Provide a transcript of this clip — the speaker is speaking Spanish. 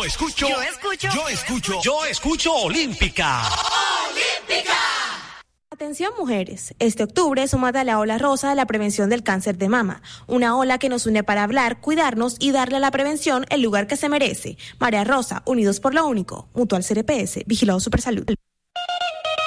Yo escucho Olímpica. Atención mujeres, este octubre súmate a la ola rosa de la prevención del cáncer de mama, una ola que nos une para hablar, cuidarnos y darle a la prevención el lugar que se merece. Marea Rosa, unidos por lo único, Mutual CRPS, Vigilado Supersalud.